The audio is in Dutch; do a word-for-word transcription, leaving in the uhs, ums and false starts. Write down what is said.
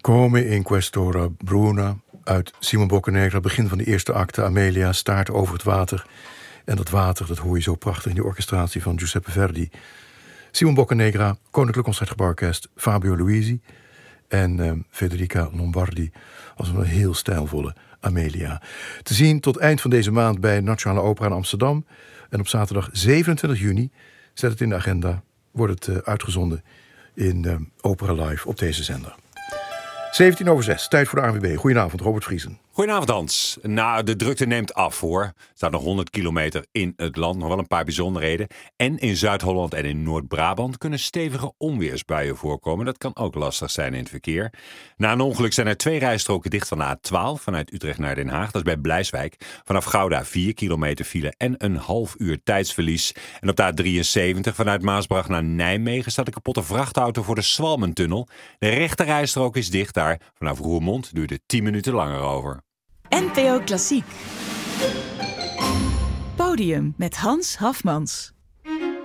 Come in quest'ora bruna uit Simon Boccanegra, begin van de eerste acte. Amelia staart over het water. En dat water, dat hoor je zo prachtig in die orchestratie van Giuseppe Verdi. Simon Boccanegra, Koninklijk Concertgebouworkest, Fabio Luisi en uh, Federica Lombardi als een heel stijlvolle Amelia. Te zien tot eind van deze maand bij Nationale Opera in Amsterdam. En op zaterdag zevenentwintig juni, zet het in de agenda, wordt het uh, uitgezonden in uh, Opera Live op deze zender. zeventien over zes, tijd voor de A N W B. Goedenavond, Robert Vriesen. Goedenavond, Hans. Nou, de drukte neemt af, hoor. Er staat nog honderd kilometer in het land. Nog wel een paar bijzonderheden. En in Zuid-Holland en in Noord-Brabant kunnen stevige onweersbuien voorkomen. Dat kan ook lastig zijn in het verkeer. Na een ongeluk zijn er twee rijstroken dicht van de A twaalf vanuit Utrecht naar Den Haag. Dat is bij Blijswijk. Vanaf Gouda vier kilometer file en een half uur tijdsverlies. En op de A drieënzeventig vanuit Maasbracht naar Nijmegen staat een kapotte vrachtauto voor de Swalmentunnel. De rechte rijstrook is dicht daar. Vanaf Roermond duurt het tien minuten langer over. N P O Klassiek. Podium met Hans Hafmans.